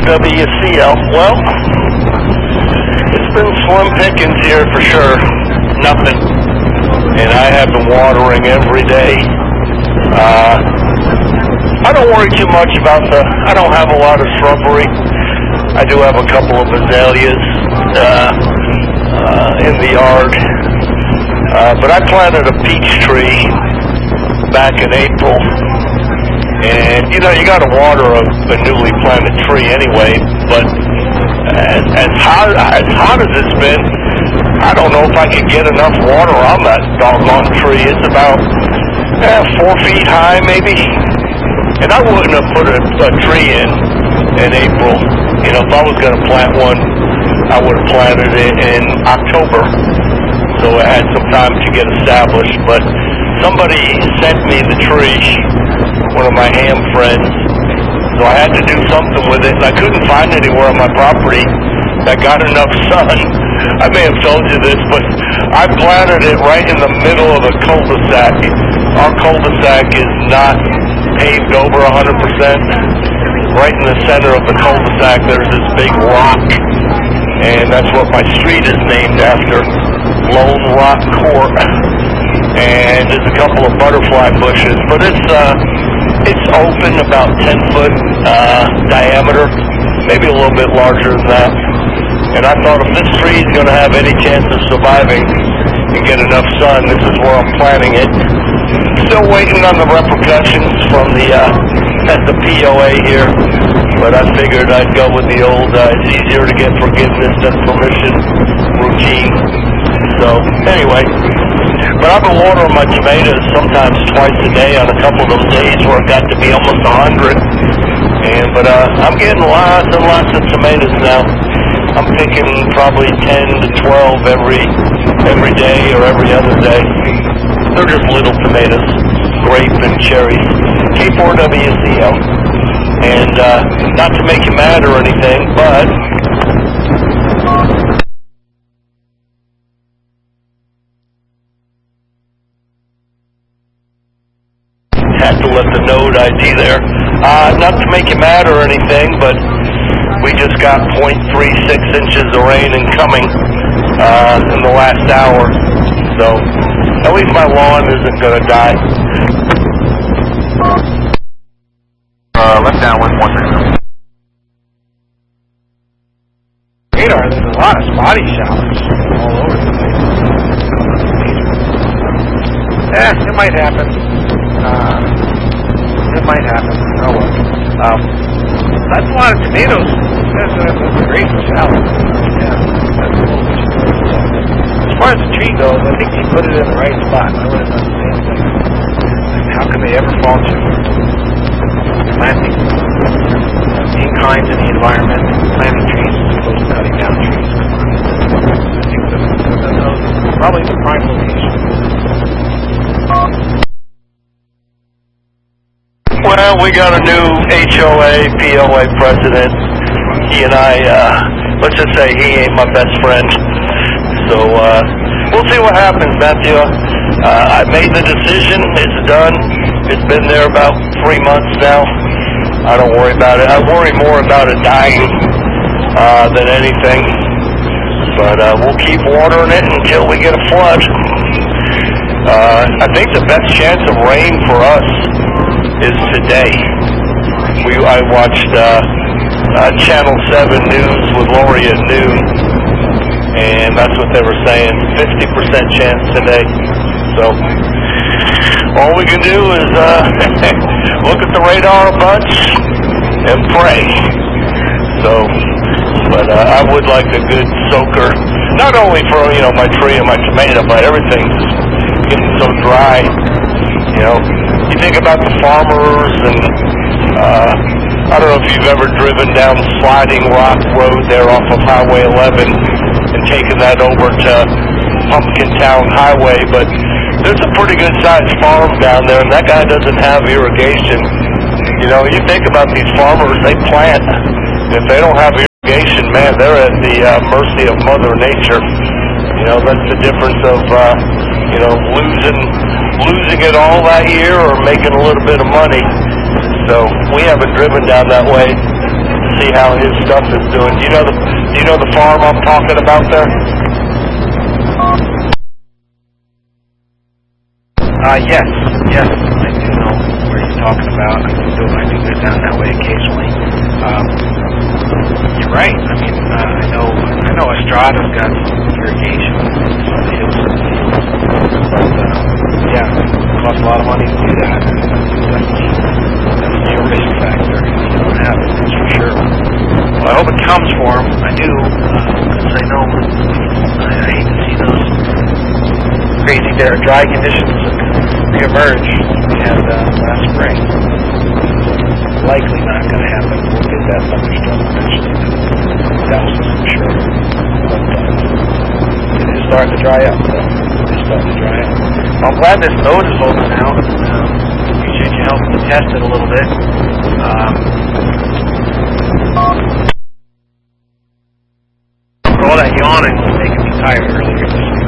WCL. Well, it's been slim pickings here for sure. Nothing. And I have been watering every day. I don't worry too much about I don't have a lot of shrubbery. I do have a couple of azaleas in the yard. But I planted a peach tree back in April. And, you got to water a newly planted tree anyway. But as hot as it's been, I don't know if I could get enough water on that doggone tree. It's about 4 feet high, maybe. And I wouldn't have put a tree in April. If I was going to plant one, I would have planted it in October. So I had some time to get established. But somebody sent me the tree, one of my ham friends. So I had to do something with it. And I couldn't find anywhere on my property that got enough sun. I may have told you this, but I planted it right in the middle of the cul-de-sac. Our cul-de-sac is not paved over 100%. Right in the center of the cul-de-sac, there's this big rock, and that's what my street is named after, Lone Rock Court. And there's a couple of butterfly bushes, but it's open, about 10-foot diameter, maybe a little bit larger than that. And I thought if this tree is going to have any chance of surviving and get enough sun, this is where I'm planting it. Still waiting on the repercussions from the POA here, but I figured I'd go with the old, it's easier to get forgiveness than permission routine. So, anyway, but I've been watering my tomatoes sometimes twice a day on a couple of those days where it got to be almost 100. But I'm getting lots and lots of tomatoes now. I'm picking probably 10 to 12 every day or every other day. They're just little tomatoes, grape and cherries. K4WCO. And not to make you mad or anything, but had to let the node ID there. Not to make you mad or anything, but we just got 0.36 inches of rain incoming in the last hour. So at least my lawn isn't going to die. Left downwind 130. Radar, there's a lot of spotty showers all over the place. It might happen. It might happen. Oh well. That's a lot of tomatoes. That's a great salad. Yeah, that's a little bit. As far as the tree goes, I think he put it in the right spot. I would have done the same thing. And how can they ever falter? Planting being kind to the environment, planting trees as opposed to cutting down trees. I think that's probably the prime location. Well, we got a new HOA, POA president. He and I, let's just say he ain't my best friend. So, we'll see what happens, Matthew. I made the decision. It's done. It's been there about 3 months now. I don't worry about it. I worry more about it dying than anything. But we'll keep watering it until we get a flood. I think the best chance of rain for us is today. I watched Channel 7 News with Lori at noon, and that's what they were saying, 50% chance today. So all we can do is look at the radar a bunch and pray. So, but I would like a good soaker, not only for my tree and my tomato, but everything's getting so dry. You think about the farmers, and I don't know if you've ever driven down Sliding Rock Road there off of Highway 11 and taken that over to Pumpkin Town Highway, but there's a pretty good sized farm down there, and that guy doesn't have irrigation. You think about these farmers, they plant. If they don't have irrigation, man, they're at the mercy of Mother Nature. That's the difference of losing it all that year or making a little bit of money. So we haven't driven down that way see how his stuff is doing. Do you know the farm I'm talking about there? Yes, I do know where you're talking about. I do get down that way occasionally. You're right. I mean, I know Estrada's got some irrigation, some hills, but yeah, it costs a lot of money to do that. That's a risk factor. You don't have it, that's for sure. Well, I hope it comes for him. I do, because I know I hate to see those crazy dry conditions reemerge we had last spring. Likely not going to happen. We'll get that thunderstorm eventually. Thousands, I'm sure. But it is starting to dry up, though. Well, I'm glad this node is over now. Appreciate you helping me test it a little bit. All that yawning was making me tired earlier this week.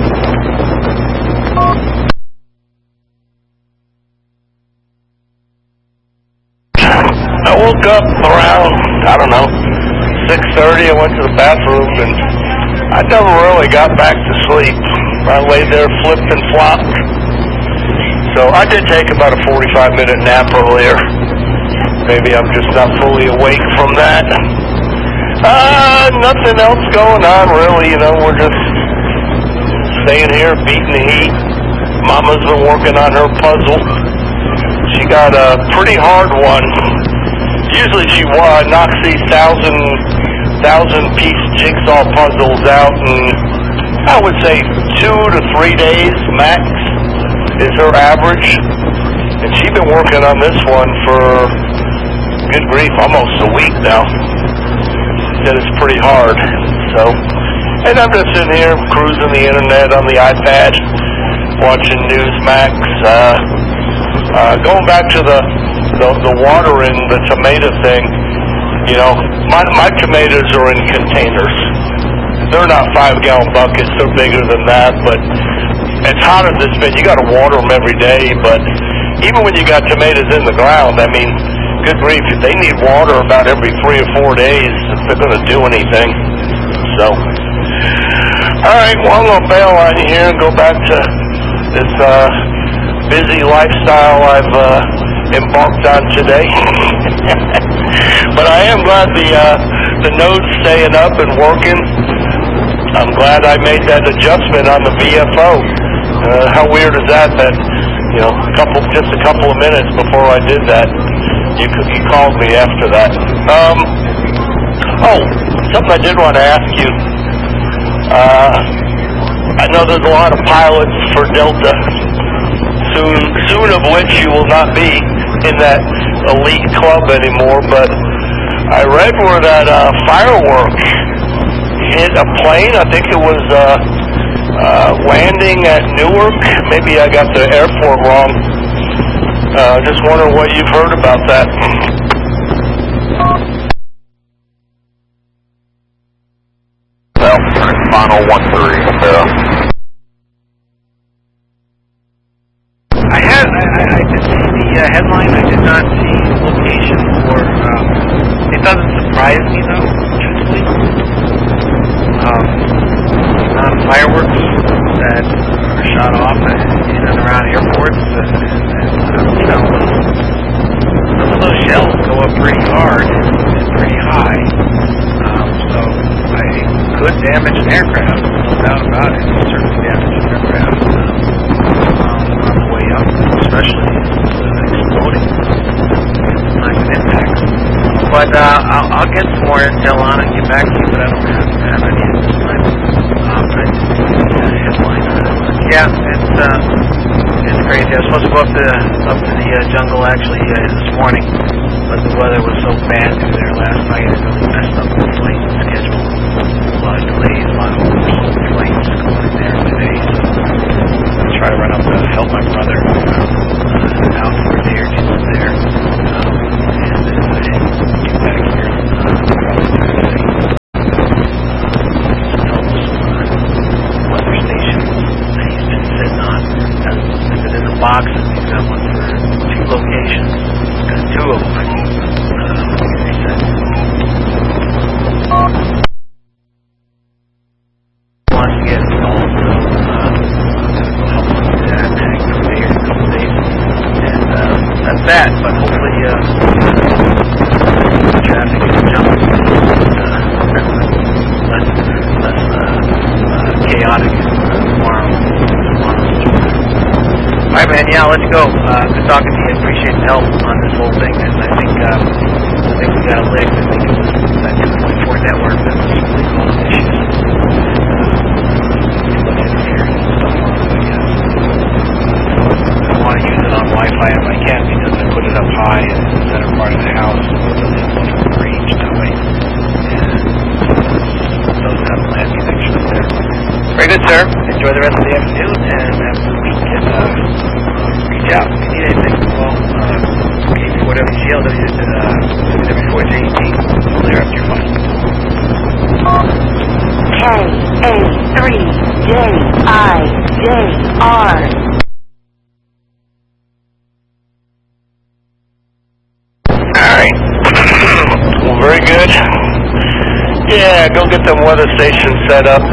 I woke up around, 6:30. I went to the bathroom, and I never really got back to sleep. I lay there, flipped and flopped. So I did take about a 45-minute nap earlier. Maybe I'm just not fully awake from that. Nothing else going on, really. We're just staying here, beating the heat. Mama's been working on her puzzle. She got a pretty hard one. Usually she knocks these 1,000-piece jigsaw puzzles out in, I would say, 2 to 3 days max is her average. And she's been working on this one for, good grief, almost a week now. She said it's pretty hard. And I'm just sitting here cruising the internet on the iPad, watching Newsmax. Going back to the watering the tomato thing, my tomatoes are in containers. They're not 5-gallon buckets, they're bigger than that, but as hot as it's been, you got to water them every day. But even when you got tomatoes in the ground, I mean, good grief, they need water about every 3 or 4 days if they're going to do anything. So, all right, well, I'm going to bail on you here and go back to this busy lifestyle I've embarked on today. But I am glad the node's staying up and working. I'm glad I made that adjustment on the VFO. How weird is that just a couple of minutes before I did that, you called me after that. Something I did want to ask you. I know there's a lot of pilots for Delta, soon of which you will not be in that elite club anymore, but I read where that firework hit a plane. I think it was landing at Newark. Maybe I got the airport wrong. Just wondering what you've heard about that. Well, final 1-3, so. I did see the headline. I did not see the location for. It doesn't surprise me though, truthfully. Fireworks that are shot off in and around airports, some of those shells go up pretty hard and pretty high. So it could damage an aircraft, no doubt about it. It could certainly damage an aircraft on the way up, especially if it's exploding. Like an impact. But I'll get some more intel on it and get back to you, but I don't have any at this time. Yeah, it's crazy. I was supposed to go up to the jungle actually this morning, but the weather was so bad through there last night it really messed up the flight schedule. A lot of delays, a lot of oversold flights going in there today. So I try to run up to help my brother out for a day or two up there, and then get back here probably Thursday. Boxes. He's got one for 2 locations. He's got 2 of them. He said let you go. Good talking to you. Appreciate the help on this whole thing. And I think we got a lick. I think it was that 2.4 network that was really causing issues. Look at it here. I want to use it on Wi-Fi if I can because I put it up high in the center part of the house so it doesn't have much range that way. And those have a land connection up there. Very good, sir. Enjoy the rest of the afternoon and have a good week. And reach out if you need anything. Well, whatever CLW, W4JET, clear up your file. KA3JIJR. Alright. Well, very good. Yeah, go get them weather stations set up.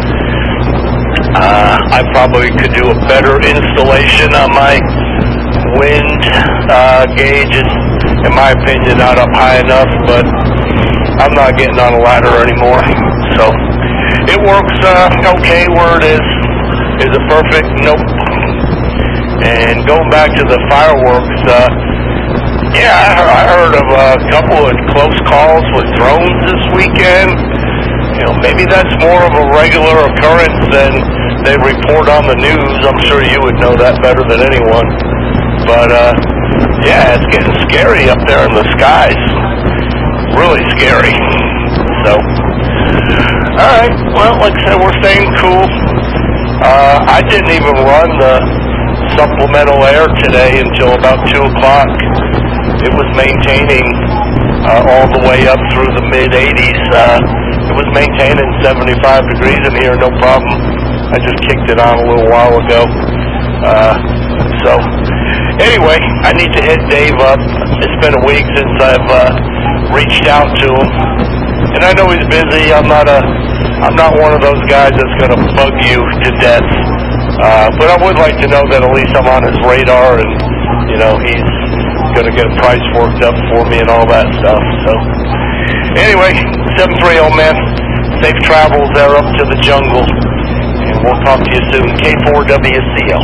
I probably could do a better installation on my wind gauges. In my opinion, not up high enough, but I'm not getting on a ladder anymore. So it works okay where it is. Is it perfect? Nope. And going back to the fireworks, yeah, I heard of a couple of close calls with drones this weekend. You know, maybe that's more of a regular occurrence than they report on the news. I'm sure you would know that better than anyone. But, yeah, it's getting scary up there in the skies. Really scary. So, alright, well, like I said, we're staying cool. I didn't even run the supplemental air today until about 2 o'clock. It was maintaining all the way up through the mid-80s. It was maintaining 75 degrees in here, no problem. I just kicked it on a little while ago. So, anyway, I need to hit Dave up. It's been a week since I've reached out to him. And I know he's busy. I'm not one of those guys that's going to bug you to death. But I would like to know that at least I'm on his radar and, you know, he's going to get a price worked up for me and all that stuff. So, anyway, 730 man, safe travels there up to the jungle. And we'll talk to you soon. K4WCL.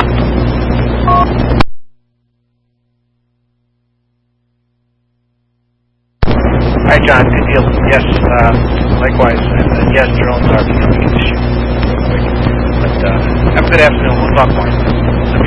Hi, John. Good deal. Yes, likewise. And yes, drones are becoming an issue real quick. But have a good afternoon. We'll talk more.